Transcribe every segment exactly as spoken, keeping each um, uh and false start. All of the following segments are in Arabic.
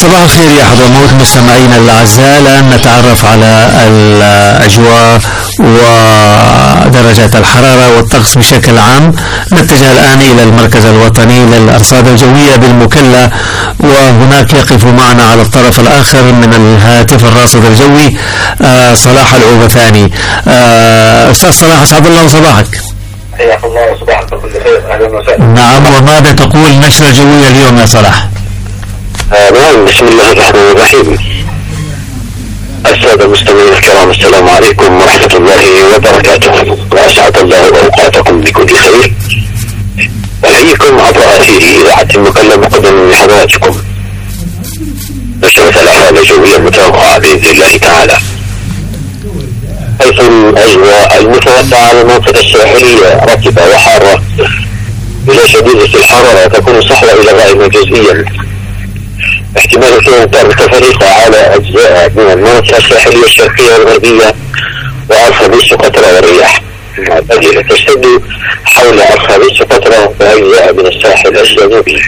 صباح الخير يا حضرموت مستمعينا الأعزاء. الآن نتعرف على الأجواء ودرجات الحرارة والطقس بشكل عام. نتجه الآن إلى المركز الوطني للأرصاد الجوية بالمكلا، وهناك يقف معنا على الطرف الآخر من الهاتف الراصد الجوي آه صلاح العوبثاني. آه أستاذ صلاح، أسعد الله صباحك. حياك الله وصباحكم بكل خير. أهلا وسهلا. نعم، وماذا تقول النشرة الجوية اليوم يا صلاح؟ آه نعم، بسم الله الرحمن الرحيم. السادة المستمعين الكرام، السلام عليكم ورحمة الله وبركاته، وأسعد الله أوقاتكم بكل خير. أحييكم عبر أثير إذاعة المكلا مقدما لحضراتكم نشرة الأحوال الجوية المتوقعة بإذن الله تعالى، حيث الأجواء المتوقعة على المنطقة الساحلية رطبة وحارة إلى شديدة الحرارة، تكون صحوة إلى غائمة جزئيا، احتمال كون أمطار متفرقة على أجزاء من المناطق الساحلية الشرقية والغربية وأرخبيل قطرة والرياح التي تشتد حول أرخبيل قطرة وأجزاء من الساحل الجنوبي.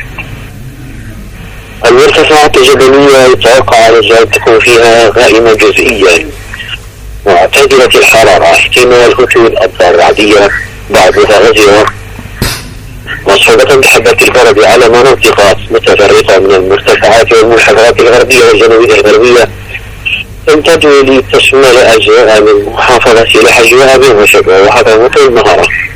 المرتفعات الجبلية يتوقع على الجو تكون فيها غائمة جزئيا معتدلة الحرارة، احتمال هطول الأمطار الرعدية بعضها غزيرة، مصحوبة بحبة البرد على مناطق متفرقة من المرتفعات والمنحدرات الغربية والجنوبية الغربية، تمتد لتشمل أجزاء من محافظة لحج وأبي وشبه وحضرموت والمهرة.